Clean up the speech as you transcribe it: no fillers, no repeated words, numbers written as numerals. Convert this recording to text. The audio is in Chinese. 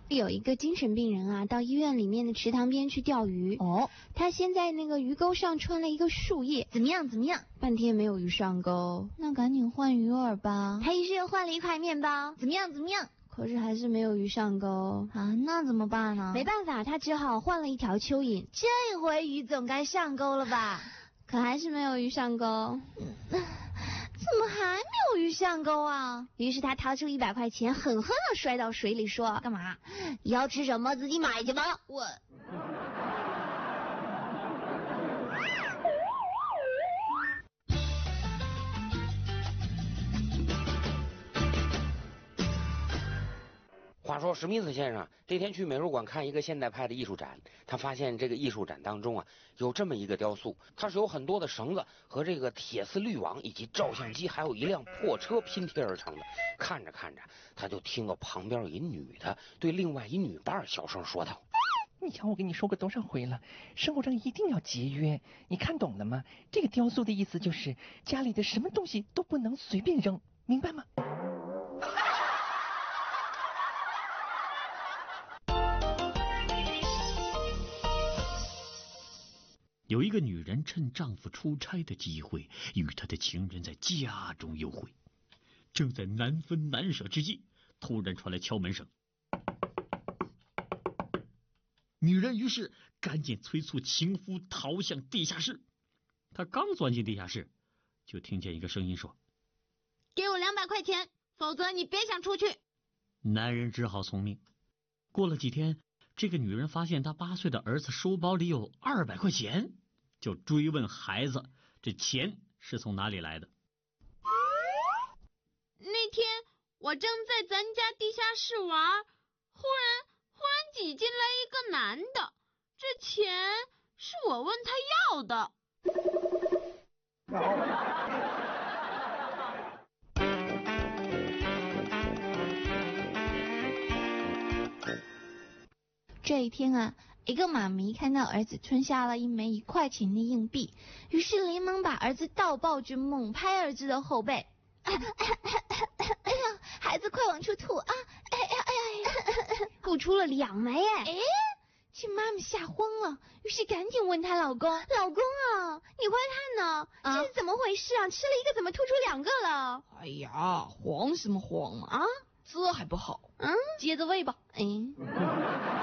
有一个精神病人啊，到医院里面的池塘边去钓鱼。 哦， 他先在那个鱼钩上穿了一个树叶， 怎么样？ 半天没有鱼上钩。 那赶紧换鱼饵吧。 他于是又换了一块面包， 怎么样？ 可是还是没有鱼上钩啊，那怎么办呢？ 没办法，他只好换了一条蚯蚓。 这回鱼总该上钩了吧？ 可还是没有鱼上钩。 怎么还没有鱼上钩啊？ 于是他掏出100块钱，狠狠地摔到水里，说：“ 干嘛？ 要吃什么自己买去吧。” 我。 话说史密斯先生这天去美术馆看一个现代派的艺术展，他发现这个艺术展当中啊有这么一个雕塑，它是有很多的绳子和这个铁丝滤网以及照相机还有一辆破车拼贴而成的。看着看着，他就听到旁边有一女的对另外一女伴小声说道：“ 你瞧，我跟你说过多少回了，生活中一定要节约，你看懂了吗？这个雕塑的意思就是家里的什么东西都不能随便扔，明白吗？” 有一个女人趁丈夫出差的机会，与她的情人在家中幽会。正在难分难舍之际，突然传来敲门声。女人于是赶紧催促情夫逃向地下室。她刚钻进地下室，就听见一个声音说：“ 给我200块钱，否则你别想出去。” 男人只好从命。过了几天，这个女人发现她8岁的儿子书包里有200块钱，就追问孩子这钱是从哪里来的。 那天我正在咱家地下室玩，忽然挤进来一个男的，这钱是我问他要的。 这一天啊，一个妈咪看到儿子吞下了一枚1块钱的硬币，于是连忙把儿子倒抱着猛拍儿子的后背。哎呀，孩子快往出吐啊！哎呀， 吐出了2枚哎！ 这妈妈吓慌了，于是赶紧问她老公：“老公啊，你快看呢，这是怎么回事啊？吃了一个怎么吐出2个了？” 哎呀，慌什么慌啊？这还不好，接着喂吧。